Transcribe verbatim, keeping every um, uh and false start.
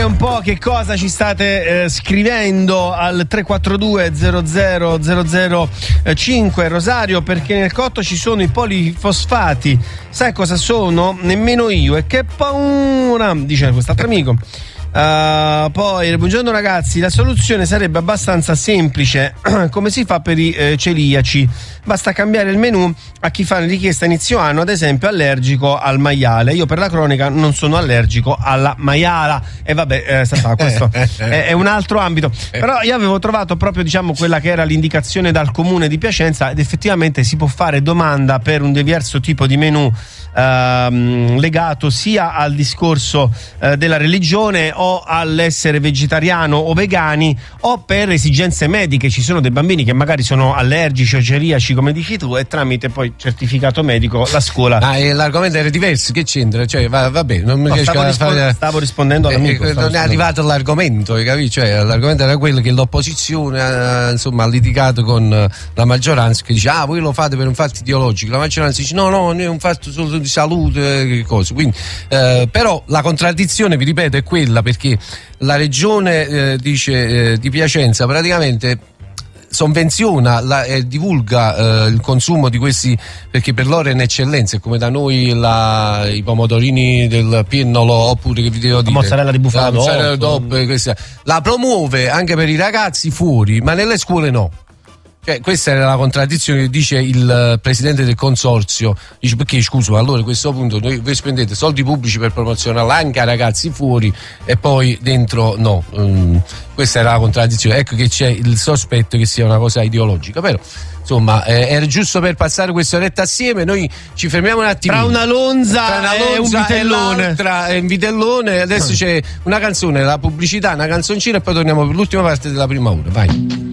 Un po' che cosa ci state eh, scrivendo al tre quattro due zero zero zero zero cinque Rosario, perché nel cotto ci sono i polifosfati. Sai cosa sono? Nemmeno io, e che paura, dice quest'altro amico. Uh, poi, buongiorno ragazzi, la soluzione sarebbe abbastanza semplice. Come si fa per i eh, celiaci? Basta cambiare il menù a chi fa la richiesta inizio anno, ad esempio allergico al maiale. Io per la cronaca non sono allergico alla maiala, e vabbè, eh, sta, sta, questo è, è un altro ambito. Però io avevo trovato proprio, diciamo, quella che era l'indicazione dal comune di Piacenza, ed effettivamente si può fare domanda per un diverso tipo di menù ehm, legato sia al discorso eh, della religione o all'essere vegetariano o vegani, o per esigenze mediche. Ci sono dei bambini che magari sono allergici o celiaci, come dici tu, e tramite poi certificato medico la scuola. Ah, e l'argomento era diverso, che c'entra? Cioè, va, vabbè, non mi no, riesco stavo, a rispond- fare... stavo rispondendo all'amico. Eh, non è arrivato l'argomento, hai capito? Cioè, l'argomento era quello che l'opposizione ha, insomma, ha litigato con la maggioranza, che dice: ah, voi lo fate per un fatto ideologico. La maggioranza dice: no, no, noi è un fatto solo di salute, che cose. Quindi, eh, però la contraddizione, vi ripeto, è quella, perché la regione eh, dice eh, di Piacenza praticamente sovvenziona la, e divulga eh, il consumo di questi, perché per loro è un'eccellenza, è come da noi la, i pomodorini del Piennolo, oppure che vi devo dire, la mozzarella di bufala, la, mozzarella DOP, questa, la promuove anche per i ragazzi fuori, ma nelle scuole no. Cioè, questa era la contraddizione che dice il presidente del consorzio. Dice: perché, scusa, allora a questo punto noi, voi spendete soldi pubblici per promozionarla anche ai ragazzi fuori e poi dentro no. Um, questa era la contraddizione. Ecco che c'è il sospetto che sia una cosa ideologica, però insomma eh, era giusto per passare questa oretta assieme. Noi ci fermiamo un attimo. Tra una lonza, tra una lonza e un vitellone, e l'altra è un vitellone. Adesso c'è una canzone, la pubblicità, una canzoncina, e poi torniamo per l'ultima parte della prima ora. Vai.